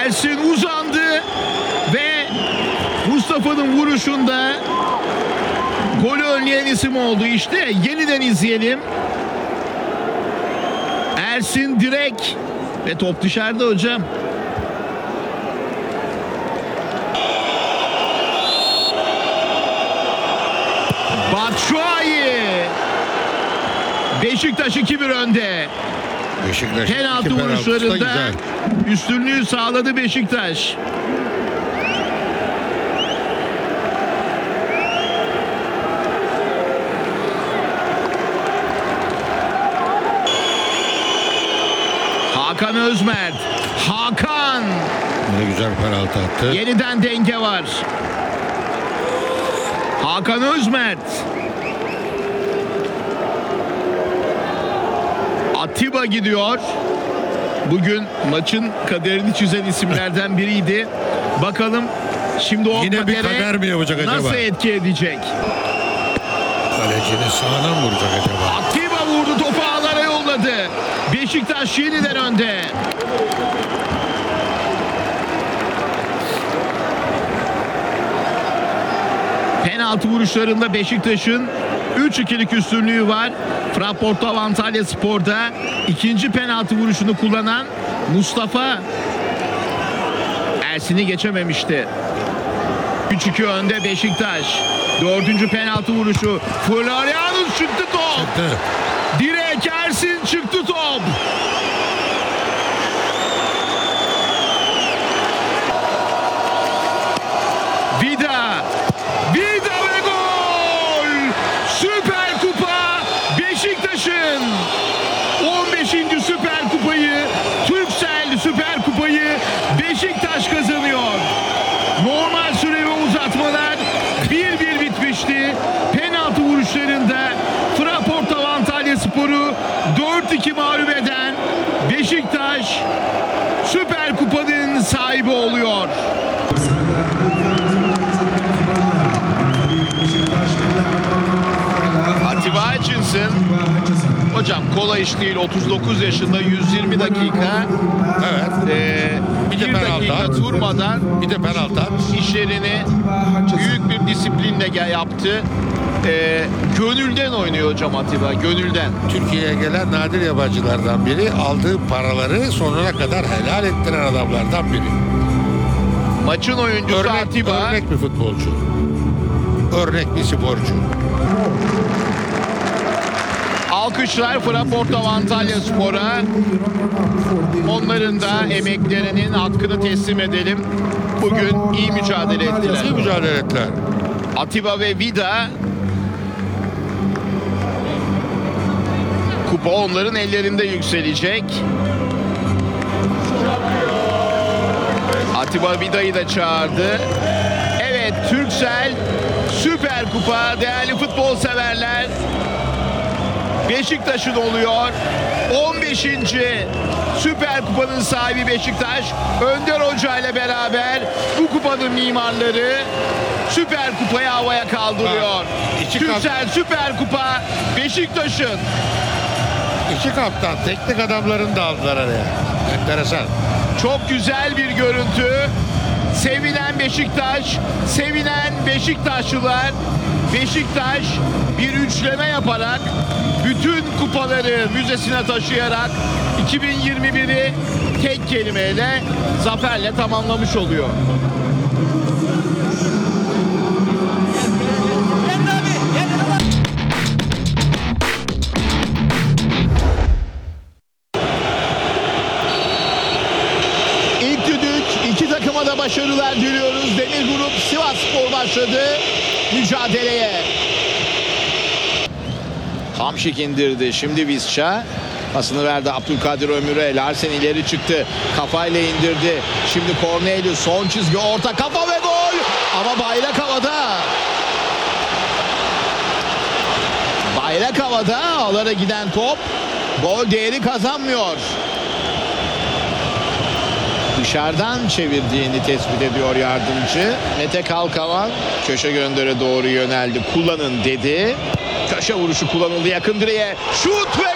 Ersin uzandı ve Mustafa'nın vuruşunda golü önleyen isim oldu. İşte yeniden izleyelim. Ersin direkt ve top dışarıda hocam. Batshuayi. Beşiktaş 2-1 önde. Beşiktaş Penaltı vuruşlarında üstünlüğü sağladı Beşiktaş. Hakan Özmert. Hakan. Ne güzel penaltı attı. Yeniden denge var. Hakan Özmert. Atiba gidiyor. Bugün maçın kaderini çizen isimlerden biriydi. Bakalım şimdi o Yine bir kader mi yapacak acaba? nasıl etki edecek? Kalecinin sağına mı vuracak acaba? Atiba vurdu, topu ağlara yolladı. Beşiktaş yeniden önde. Penaltı vuruşlarında Beşiktaş'ın 3-2'lik üstünlüğü var. Fraporto Antalya Spor'da ikinci penaltı vuruşunu kullanan Mustafa Ersin'i geçememişti. 3-2 önde Beşiktaş. Dördüncü penaltı vuruşu. Florianus çıktı top. Çıktı. Direkt Ersin çıktı top. Vida. Vida ve gol. Süper Kupa Beşiktaş'ın 15. Süper Kupayı, Turkcell Süper Kupayı Beşiktaş kazanıyor. Normal süre ve uzatmalar 1-1 bitmişti. Penaltı vuruşlarında Fraporto Antalya Spor'u 4-2 mağlup eden Beşiktaş Süper Kupa'nın sahibi oluyor. Atiba Hutchinson. Hocam kolay iş değil. 39 yaşında 120 dakika. Evet. Bir de Bir penaltı dakika at. durmadan Bir de penaltı at. işlerini büyük bir disiplinle yaptı. Gönülden oynuyor hocam Atiba. Gönülden. Türkiye'ye gelen nadir yabancılardan biri. Aldığı paraları sonuna kadar helal ettiren adamlardan biri. Maçın oyuncusu Atiba. Örnek bir futbolcu. Örnek bir sporcu. Alkışlar Fraporto Antalya Spor'a. Onların da emeklerinin hakkını teslim edelim. Bugün iyi mücadele ettiler. İyi mücadele ettiler. Atiba ve Vida. Kupa onların ellerinde yükselecek. Atiba Vida'yı da çağırdı. Evet, Turkcell Süper Kupa değerli futbol severler. Beşiktaş'ın oluyor. 15. Süper Kupa'nın sahibi Beşiktaş. Önder Hoca ile beraber bu kupanın mimarları Süper Kupa'yı havaya kaldırıyor. Turkcell Süper Kupa Beşiktaş'ın. İki kaptan, teknik adamlarını da aldılar araya. Enteresan. Çok güzel bir görüntü. Sevinen Beşiktaş, sevinen Beşiktaşlılar. Beşiktaş bir üçleme yaparak bütün kupaları müzesine taşıyarak 2021'i tek kelimeyle zaferle tamamlamış oluyor. İlk düdük, iki takıma da başarılar diliyoruz. Demir Grup Sivasspor başladı mücadeleye. Hamşik indirdi. Şimdi Visca. Pasını verdi Abdülkadir Ömür'e. Larsen ileri çıktı. Kafayla indirdi. Şimdi Cornelius son çizgi orta kafa ve gol. Ama bayrak havada. Bayrak havada. Ağlara giden top. Gol değeri kazanmıyor. Dışarıdan çevirdiğini tespit ediyor yardımcı. Mete Kalkavan köşe göndere doğru yöneldi. Kullanın dedi. Köşe vuruşu kullanıldı yakın direğe. Şut ve